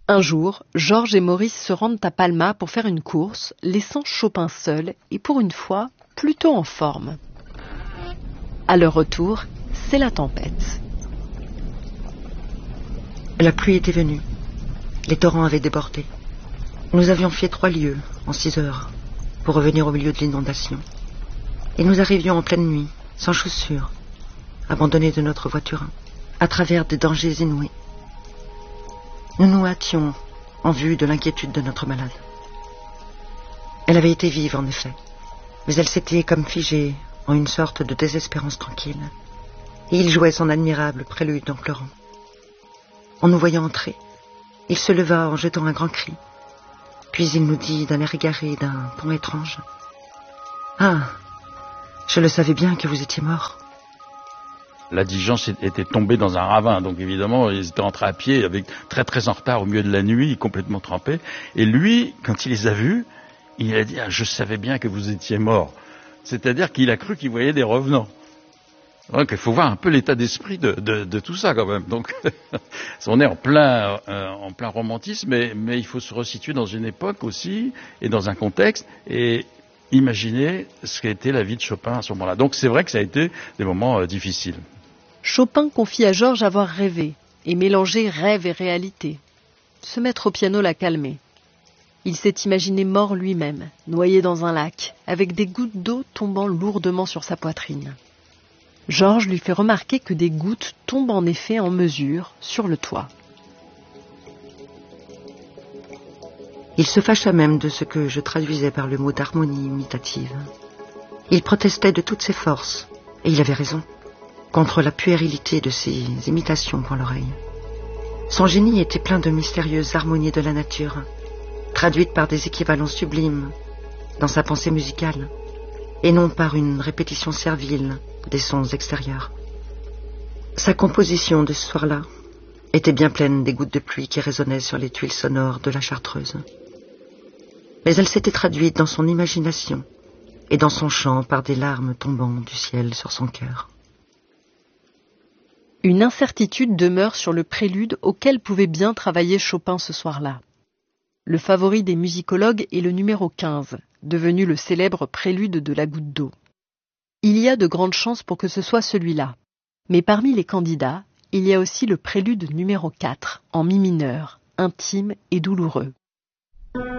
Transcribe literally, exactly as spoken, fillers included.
Un jour, Georges et Maurice se rendent à Palma pour faire une course, laissant Chopin seul et pour une fois, plutôt en forme. À leur retour, c'est la tempête. La pluie était venue. Les torrents avaient débordé. Nous avions fait trois lieues en six heures pour revenir au milieu de l'inondation. Et nous arrivions en pleine nuit, sans chaussures, abandonnés de notre voiture, à travers des dangers inouïs. Nous nous hâtions en vue de l'inquiétude de notre malade. Elle avait été vive, en effet, mais elle s'était comme figée en une sorte de désespérance tranquille. Et il jouait son admirable prélude en pleurant. En nous voyant entrer, il se leva en jetant un grand cri. Puis il nous dit d'un air égaré, d'un ton étrange: « Ah, je le savais bien que vous étiez mort. » La diligence était tombée dans un ravin, donc évidemment, ils étaient entrés à pied, avec très très en retard au milieu de la nuit, complètement trempés. Et lui, quand il les a vus, il a dit: ah, je savais bien que vous étiez mort. C'est-à-dire qu'il a cru qu'il voyait des revenants. Donc il faut voir un peu l'état d'esprit de, de, de tout ça quand même. Donc on est en plein, euh, en plein romantisme, mais, mais il faut se resituer dans une époque aussi et dans un contexte et imaginer ce qu'était la vie de Chopin à ce moment-là. Donc c'est vrai que ça a été des moments euh, difficiles. Chopin confie à Georges avoir rêvé et mélangé rêve et réalité. Se mettre au piano l'a calmé. Il s'est imaginé mort lui-même, noyé dans un lac, avec des gouttes d'eau tombant lourdement sur sa poitrine. Georges lui fait remarquer que des gouttes tombent en effet en mesure sur le toit. Il se fâcha même de ce que je traduisais par le mot d'harmonie imitative. Il protestait de toutes ses forces, et il avait raison, contre la puérilité de ces imitations pour l'oreille. Son génie était plein de mystérieuses harmonies de la nature, traduites par des équivalents sublimes dans sa pensée musicale, et non par une répétition servile des sons extérieurs. Sa composition de ce soir-là était bien pleine des gouttes de pluie qui résonnaient sur les tuiles sonores de la Chartreuse. Mais elle s'était traduite dans son imagination et dans son chant par des larmes tombant du ciel sur son cœur. Une incertitude demeure sur le prélude auquel pouvait bien travailler Chopin ce soir-là. Le favori des musicologues est le numéro quinze, devenu le célèbre prélude de la goutte d'eau. Il y a de grandes chances pour que ce soit celui-là. Mais parmi les candidats, il y a aussi le prélude numéro quatre, en mi mineur, intime et douloureux.